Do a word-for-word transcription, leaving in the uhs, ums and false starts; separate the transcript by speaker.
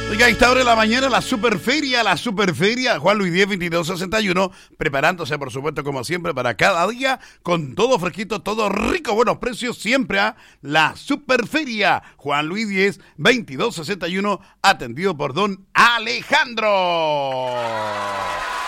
Speaker 1: Oiga, a esta hora de la mañana la superferia, la superferia, Juan Luis Diez, veintidós sesenta y uno, preparándose por supuesto como siempre para cada día, con todo fresquito, todo rico, buenos precios, siempre a la superferia, Juan Luis Diez, veintidós sesenta y uno, atendido por don Alejandro.